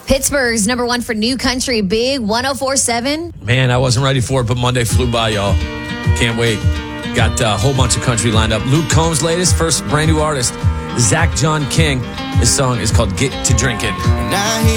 Pittsburgh's number one for new country, Big 104.7. Man, I wasn't ready for it, but Monday flew by, y'all. Can't wait. Got a whole bunch of country lined up. Luke Combs' latest, first brand new artist, Zach John King. This song is called Get to Drinking.